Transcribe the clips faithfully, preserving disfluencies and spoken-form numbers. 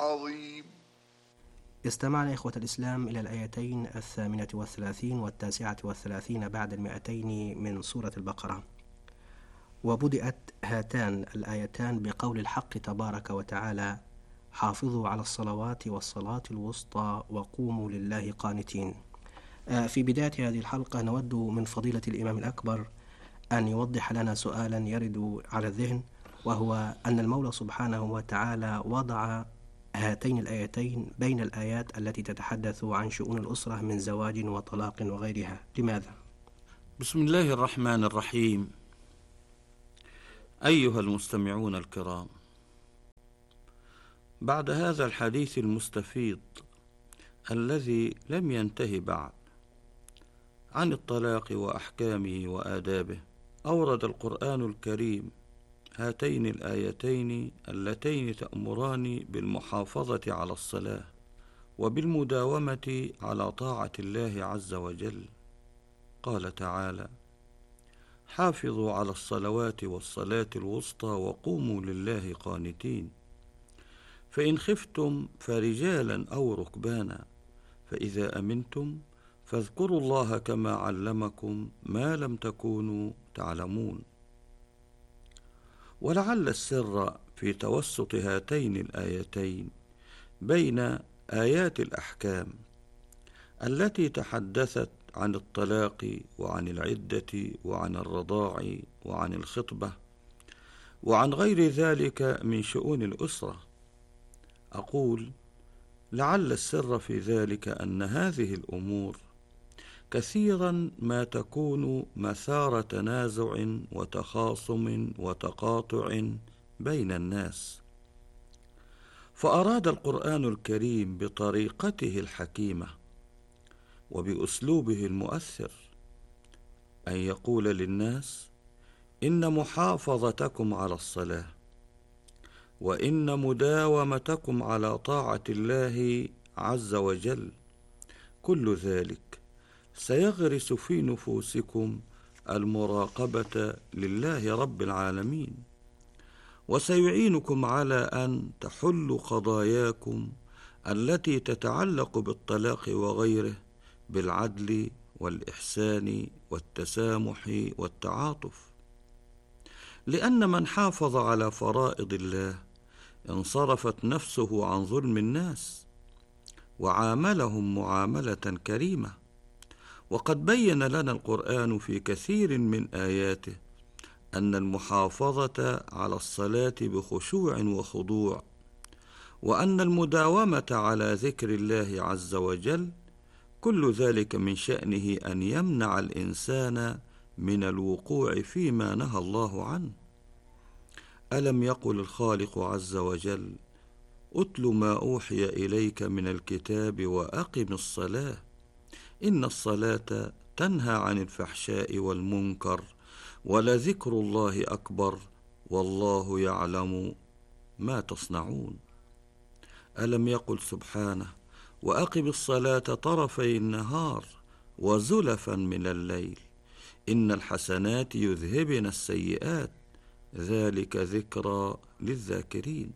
عظيم. استمعنا إخوة الإسلام إلى الآيتين الثامنة والثلاثين والتاسعة والثلاثين بعد المئتين من سورة البقرة. وبدأت هاتان الآيتان بقول الحق تبارك وتعالى: حافظوا على الصلوات والصلاة الوسطى وقوموا لله قانتين. في بداية هذه الحلقة نود من فضيلة الإمام الأكبر أن يوضح لنا سؤالا يرد على الذهن، وهو أن المولى سبحانه وتعالى وضع هاتين الآيتين بين الآيات التي تتحدث عن شؤون الأسرة من زواج وطلاق وغيرها. لماذا؟ بسم الله الرحمن الرحيم. أيها المستمعون الكرام، بعد هذا الحديث المستفيض الذي لم ينتهي بعد عن الطلاق وأحكامه وآدابه، أورد القرآن الكريم هاتين الآيتين اللتين تأمران بالمحافظة على الصلاة وبالمداومة على طاعة الله عز وجل. قال تعالى: حافظوا على الصلوات والصلاة الوسطى وقوموا لله قانتين، فإن خفتم فرجالا أو ركبانا فإذا أمنتم فاذكروا الله كما علمكم ما لم تكونوا تعلمون. ولعل السر في توسط هاتين الآيتين بين آيات الأحكام التي تحدثت عن الطلاق وعن العدة وعن الرضاع وعن الخطبة وعن غير ذلك من شؤون الأسرة. أقول لعل السر في ذلك أن هذه الأمور كثيرا ما تكون مثار تنازع وتخاصم وتقاطع بين الناس، فأراد القرآن الكريم بطريقته الحكيمة وبأسلوبه المؤثر أن يقول للناس: إن محافظتكم على الصلاة وإن مداومتكم على طاعة الله عز وجل كل ذلك سيغرس في نفوسكم المراقبة لله رب العالمين، وسيعينكم على أن تحلوا قضاياكم التي تتعلق بالطلاق وغيره بالعدل والإحسان والتسامح والتعاطف، لأن من حافظ على فرائض الله انصرفت نفسه عن ظلم الناس وعاملهم معاملة كريمة. وقد بين لنا القرآن في كثير من آياته أن المحافظة على الصلاة بخشوع وخضوع، وأن المداومة على ذكر الله عز وجل كل ذلك من شأنه أن يمنع الإنسان من الوقوع فيما نهى الله عنه. ألم يقل الخالق عز وجل: أتل ما أوحي إليك من الكتاب وأقم الصلاة إن الصلاة تنهى عن الفحشاء والمنكر ولذكر الله أكبر والله يعلم ما تصنعون. ألم يقل سبحانه: وأقم الصلاة طرفي النهار وزلفا من الليل إن الحسنات يذهبن السيئات ذلك ذكرى للذاكرين.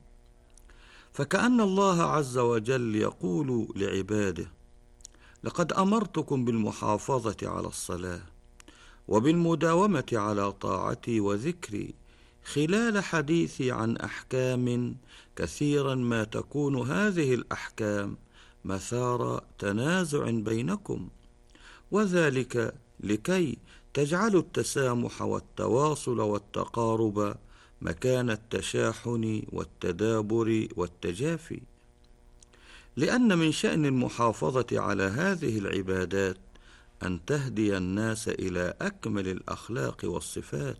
فكأن الله عز وجل يقول لعباده: لقد أمرتكم بالمحافظة على الصلاة وبالمداومة على طاعتي وذكري خلال حديثي عن أحكام كثيرا ما تكون هذه الأحكام مثار تنازع بينكم، وذلك لكي تجعلوا التسامح والتواصل والتقارب مكان التشاحن والتدابر والتجافي، لأن من شأن المحافظة على هذه العبادات أن تهدي الناس إلى أكمل الأخلاق والصفات.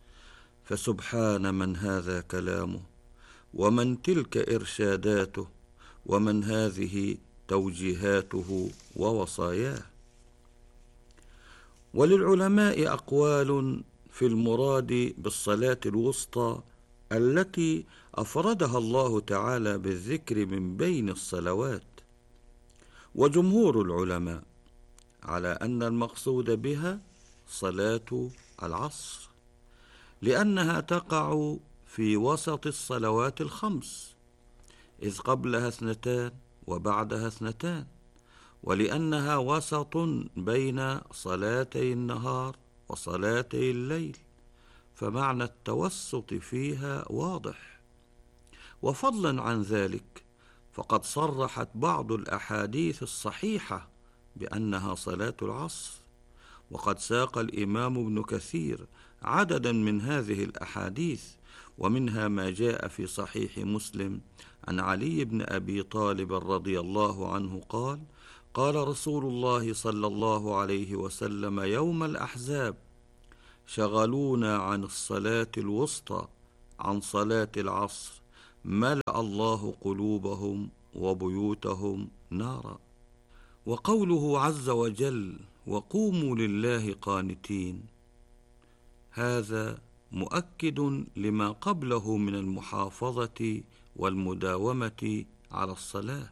فسبحان من هذا كلامه ومن تلك إرشاداته ومن هذه توجيهاته ووصاياه. وللعلماء أقوال في المراد بالصلاة الوسطى التي أفردها الله تعالى بالذكر من بين الصلوات، وجمهور العلماء على أن المقصود بها صلاة العصر، لأنها تقع في وسط الصلوات الخمس، إذ قبلها اثنتان وبعدها اثنتان، ولأنها وسط بين صلاتي النهار وصلاتي الليل، فمعنى التوسط فيها واضح. وفضلا عن ذلك فقد صرحت بعض الأحاديث الصحيحة بأنها صلاة العصر، وقد ساق الإمام ابن كثير عددا من هذه الأحاديث، ومنها ما جاء في صحيح مسلم عن علي بن أبي طالب رضي الله عنه قال: قال رسول الله صلى الله عليه وسلم يوم الأحزاب: شغلونا عن الصلاة الوسطى عن صلاة العصر، ملأ الله قلوبهم وبيوتهم نارا. وقوله عز وجل: وقوموا لله قانتين، هذا مؤكد لما قبله من المحافظة والمداومة على الصلاة.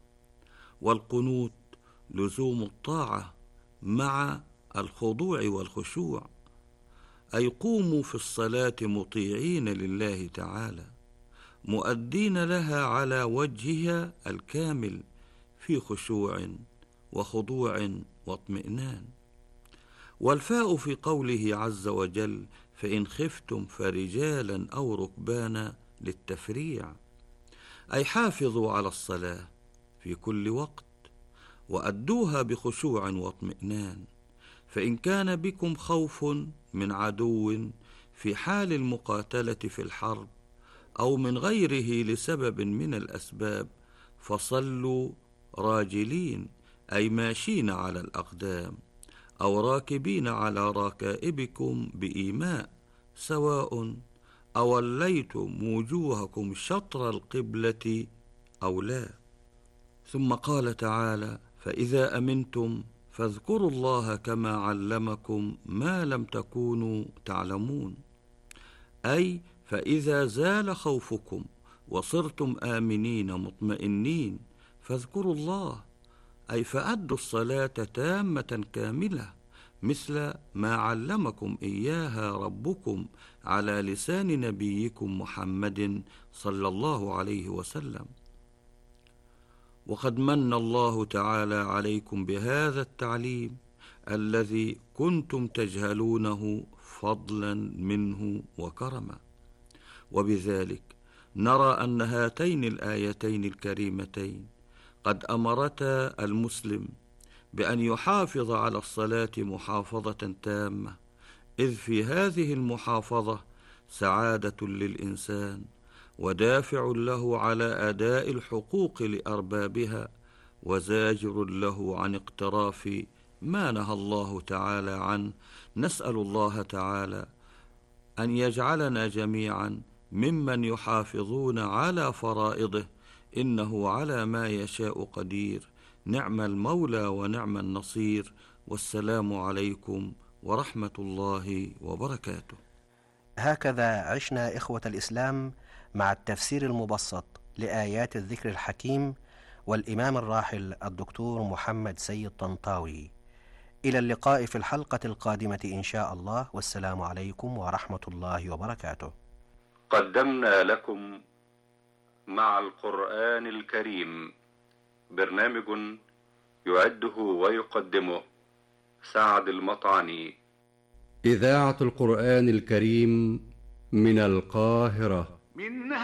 والقنوت لزوم الطاعة مع الخضوع والخشوع، أي قوموا في الصلاة مطيعين لله تعالى، مؤدين لها على وجهها الكامل في خشوع وخضوع واطمئنان. والفاء في قوله عز وجل: فإن خفتم فرجالا أو ركبانا للتفريع، أي حافظوا على الصلاة في كل وقت وأدوها بخشوع واطمئنان، فإن كان بكم خوف من عدو في حال المقاتلة في الحرب أو من غيره لسبب من الأسباب فصلوا راجلين، أي ماشين على الأقدام، أو راكبين على ركائبكم بإيماء، سواء أوليتم وجوهكم شطر القبلة أو لا. ثم قال تعالى: فإذا أمنتم فاذكروا الله كما علمكم ما لم تكونوا تعلمون، أي فإذا زال خوفكم وصرتم آمنين مطمئنين فاذكروا الله، أي فأدوا الصلاة تامة كاملة مثل ما علمكم إياها ربكم على لسان نبيكم محمد صلى الله عليه وسلم. وقد من الله تعالى عليكم بهذا التعليم الذي كنتم تجهلونه فضلا منه وكرما. وبذلك نرى أن هاتين الآيتين الكريمتين قد أمرتا المسلم بأن يحافظ على الصلاة محافظة تامة، إذ في هذه المحافظة سعادة للإنسان ودافع له على أداء الحقوق لأربابها، وزاجر له عن اقتراف ما نهى الله تعالى عنه. نسأل الله تعالى أن يجعلنا جميعا ممن يحافظون على فرائضه، إنه على ما يشاء قدير. نعم المولى ونعم النصير، والسلام عليكم ورحمة الله وبركاته. هكذا عشنا إخوة الإسلام مع التفسير المبسط لآيات الذكر الحكيم والإمام الراحل الدكتور محمد سيد طنطاوي. إلى اللقاء في الحلقة القادمة إن شاء الله، والسلام عليكم ورحمة الله وبركاته. قدمنا لكم مع القرآن الكريم برنامج يعده ويقدمه سعد المطعني. إذاعة القرآن الكريم من القاهرة. من